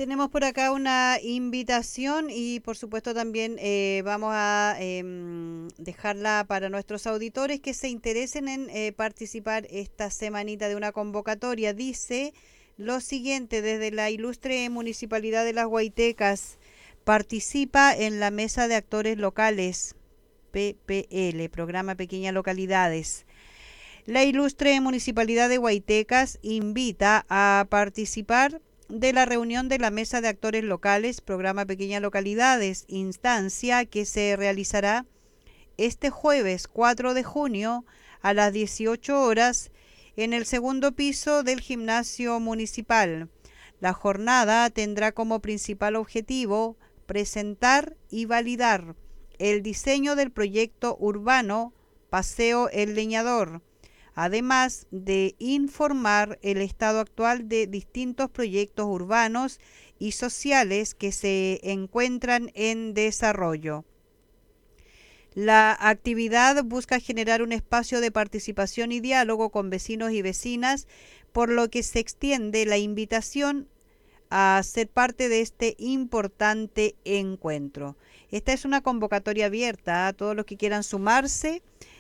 Tenemos por acá una invitación y por supuesto también vamos a dejarla para nuestros auditores que se interesen en participar esta semanita de una convocatoria. Dice lo siguiente: desde la ilustre Municipalidad de Las Guaitecas participa en la Mesa de Actores Locales, PPL, Programa Pequeñas Localidades. La ilustre Municipalidad de Guaitecas invita a participar de la reunión de la Mesa de Actores Locales, Programa Pequeñas Localidades, instancia que se realizará este jueves 4 de junio a las 18 horas en el segundo piso del gimnasio municipal. La jornada tendrá como principal objetivo presentar y validar el diseño del proyecto urbano Paseo El Leñador, además de informar el estado actual de distintos proyectos urbanos y sociales que se encuentran en desarrollo. La actividad busca generar un espacio de participación y diálogo con vecinos y vecinas, por lo que se extiende la invitación a ser parte de este importante encuentro. Esta es una convocatoria abierta a todos los que quieran sumarse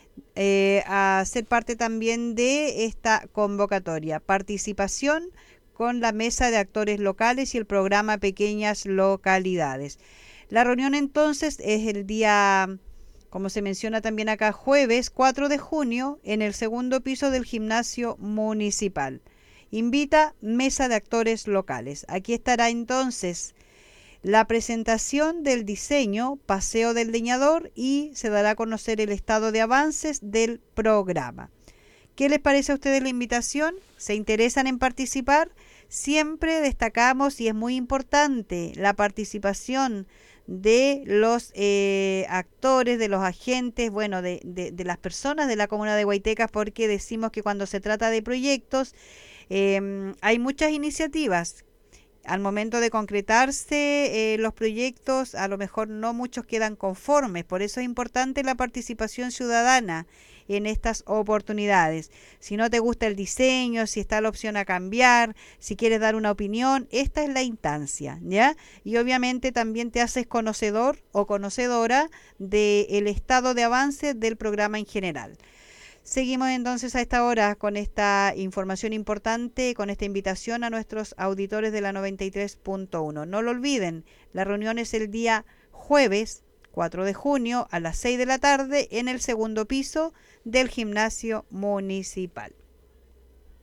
a ser parte también de esta convocatoria. Participación con la Mesa de Actores Locales y el programa Pequeñas Localidades. La reunión entonces es el día, como se menciona también acá, jueves 4 de junio en el segundo piso del gimnasio municipal. Invita Mesa de Actores Locales. Aquí estará entonces la presentación del diseño Paseo del Leñador y se dará a conocer el estado de avances del programa. ¿Qué les parece a ustedes la invitación? ¿Se interesan en participar? Siempre destacamos, y es muy importante, la participación de los actores, de los agentes, bueno, de las personas de la comuna de Guaitecas, porque decimos que cuando se trata de proyectos hay muchas iniciativas. Al momento de concretarse los proyectos, a lo mejor no muchos quedan conformes. Por eso es importante la participación ciudadana en estas oportunidades. Si no te gusta el diseño, si está la opción a cambiar, si quieres dar una opinión, esta es la instancia, ¿ya? Y obviamente también te haces conocedor o conocedora del estado de avance del programa en general. Seguimos entonces a esta hora con esta información importante, con esta invitación a nuestros auditores de la 93.1. No lo olviden, la reunión es el día jueves 4 de junio a las 6 de la tarde en el segundo piso del gimnasio municipal.